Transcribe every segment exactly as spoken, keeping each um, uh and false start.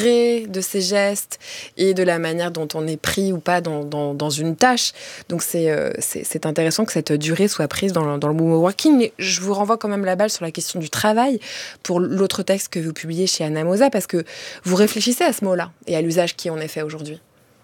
durée de ces gestes et de la manière dont on est pris ou pas dans, dans, dans une tâche. Donc c'est, euh, c'est, c'est intéressant que cette durée soit prise dans le, dans le mot working. Mais je vous renvoie quand même la balle sur la question du travail pour l'autre texte que vous publiez chez Anamosa, parce que vous réfléchissez à ce mot-là et à l'usage qui en est fait aujourd'hui.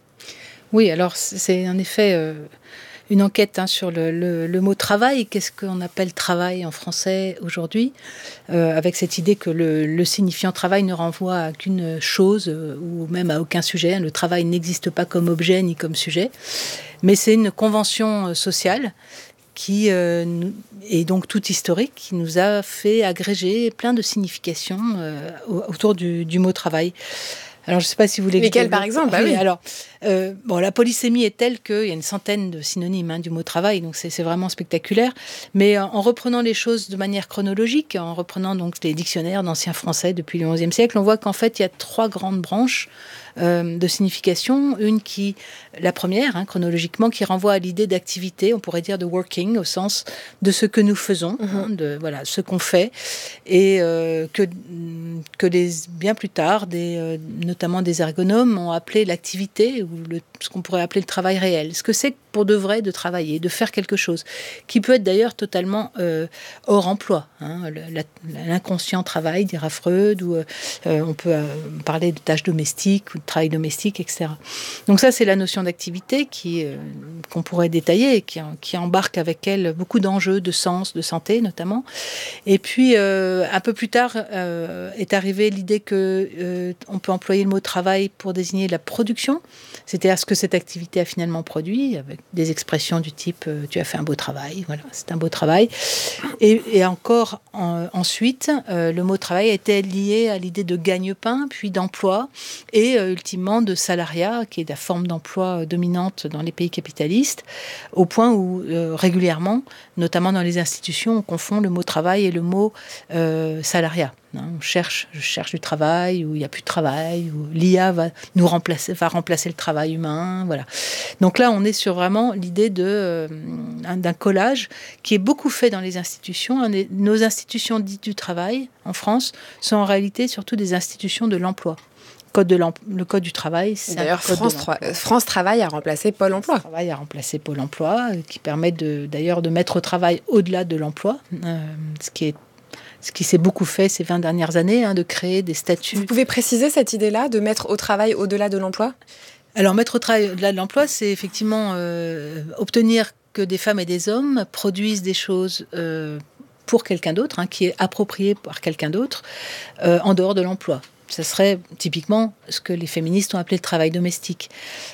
Oui, alors c'est en effet... Euh... une enquête hein, sur le, le, le mot travail. Qu'est-ce qu'on appelle travail en français aujourd'hui, euh, avec cette idée que le, le signifiant travail ne renvoie à qu'une chose euh, ou même à aucun sujet. Le travail n'existe pas comme objet ni comme sujet, mais c'est une convention sociale qui euh, est donc toute historique, qui nous a fait agréger plein de significations euh, autour du, du mot travail. Alors, je ne sais pas si vous voulez... Lesquels, par exemple ? Bah oui. Alors, euh, bon, la polysémie est telle qu'il y a une centaine de synonymes hein, du mot travail, donc c'est, c'est vraiment spectaculaire. Mais en, en reprenant les choses de manière chronologique, en reprenant donc les dictionnaires d'ancien français depuis le onzième siècle, on voit qu'en fait, il y a trois grandes branches euh, de signification. Une qui, la première, hein, chronologiquement, qui renvoie à l'idée d'activité, on pourrait dire de working, au sens de ce que nous faisons, mm-hmm. hein, de voilà, ce qu'on fait, et euh, que, que les, bien plus tard, des... Euh, notamment des ergonomes, ont appelé l'activité, ou le, ce qu'on pourrait appeler le travail réel. Ce que c'est pour de vrai de travailler, de faire quelque chose, qui peut être d'ailleurs totalement euh, hors emploi. Hein. La, l'inconscient travail, dira Freud, ou euh, on peut euh, parler de tâches domestiques, ou de travail domestique, et cetera. Donc ça, c'est la notion d'activité qui, euh, qu'on pourrait détailler, et qui, qui embarque avec elle beaucoup d'enjeux, de sens, de santé notamment. Et puis, euh, un peu plus tard, euh, est arrivée l'idée que euh, on peut employer le mot travail pour désigner la production, c'est-à-dire ce que cette activité a finalement produit, avec des expressions du type euh, tu as fait un beau travail, voilà, c'est un beau travail. Et, et encore en, ensuite, euh, le mot travail était lié à l'idée de gagne-pain, puis d'emploi, et euh, ultimement de salariat, qui est la forme d'emploi dominante dans les pays capitalistes, au point où euh, régulièrement, notamment dans les institutions, on confond le mot travail et le mot euh, salariat. Hein, on cherche, je cherche du travail, ou il n'y a plus de travail, ou l'I A va nous remplacer, va remplacer le travail humain, voilà. Donc là, on est sur vraiment l'idée de, euh, d'un collage qui est beaucoup fait dans les institutions. Nos institutions dites du travail, en France, sont en réalité surtout des institutions de l'emploi. Code de le Code du travail, c'est d'ailleurs France, Tra- France Travail a remplacé Pôle Emploi. France Travail a remplacé Pôle Emploi, qui permet de, d'ailleurs de mettre au travail au-delà de l'emploi, euh, ce qui est ce qui s'est beaucoup fait ces vingt dernières années, hein, de créer des statuts. Vous pouvez préciser cette idée-là, de mettre au travail au-delà de l'emploi ? Alors, mettre au travail au-delà de l'emploi, c'est effectivement euh, obtenir que des femmes et des hommes produisent des choses euh, pour quelqu'un d'autre, hein, qui est approprié par quelqu'un d'autre, euh, en dehors de l'emploi. Ça serait typiquement ce que les féministes ont appelé le travail domestique.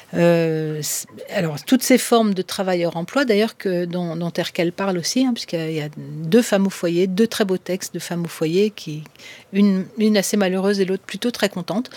Euh, alors, toutes ces formes de travail hors emploi, d'ailleurs, que, dont, dont Erkel parle aussi, hein, puisqu'il y a deux femmes au foyer, deux très beaux textes de femmes au foyer, qui, une, une assez malheureuse et l'autre plutôt très contente.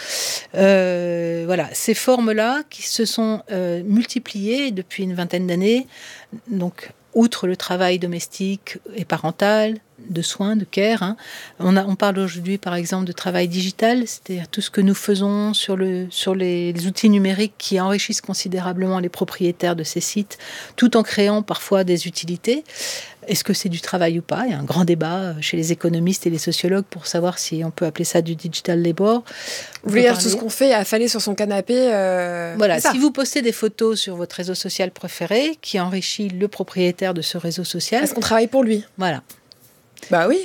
Euh, voilà, ces formes-là qui se sont euh, multipliées depuis une vingtaine d'années, donc outre le travail domestique et parental, de soins, de care. Hein. On, a, on parle aujourd'hui, par exemple, de travail digital, c'est-à-dire tout ce que nous faisons sur, le, sur les, les outils numériques qui enrichissent considérablement les propriétaires de ces sites, tout en créant parfois des utilités. Est-ce que c'est du travail ou pas ? Il y a un grand débat chez les économistes et les sociologues pour savoir si on peut appeler ça du digital labor. Vous voulez dire tout ce qu'on fait affaler sur son canapé euh, Voilà, si vous postez des photos sur votre réseau social préféré qui enrichit le propriétaire de ce réseau social... Est-ce qu'on travaille pour lui ? Voilà. Bah oui.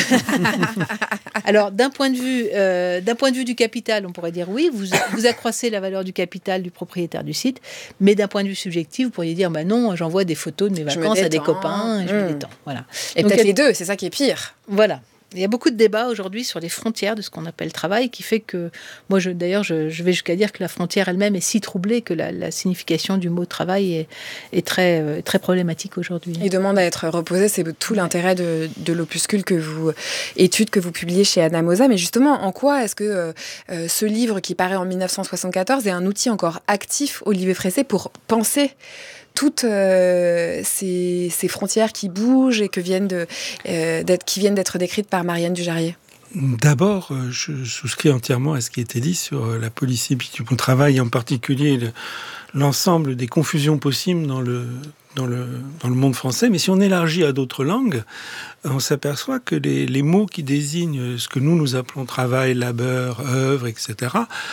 Alors, d'un point de vue, euh, d'un point de vue du capital, on pourrait dire oui, vous, vous accroissez la valeur du capital du propriétaire du site, mais d'un point de vue subjectif, vous pourriez dire, bah non, j'envoie des photos de mes vacances à des copains, et je me détends. Voilà. Et donc, peut-être les deux, c'est ça qui est pire. Voilà. Il y a beaucoup de débats aujourd'hui sur les frontières de ce qu'on appelle travail, qui fait que, moi je, d'ailleurs, je, je vais jusqu'à dire que la frontière elle-même est si troublée que la, la signification du mot travail est, est très, euh, très problématique aujourd'hui. Il demande à être reposé, c'est tout l'intérêt de, de l'opuscule que vous étude, que vous publiez chez Anamosa. Mais justement, en quoi est-ce que euh, ce livre qui paraît en dix-neuf cent soixante-quatorze est un outil encore actif, Olivier Fressé, pour penser toutes euh, ces, ces frontières qui bougent et que viennent de, euh, d'être, qui viennent d'être décrites par Marianne Dujarrier? D'abord, je souscris entièrement à ce qui a été dit sur la polysémie du bon travail, en particulier le, l'ensemble des confusions possibles dans le, dans, le, dans le monde français. Mais si on élargit à d'autres langues, on s'aperçoit que les, les mots qui désignent ce que nous, nous appelons travail, labeur, œuvre, et cetera,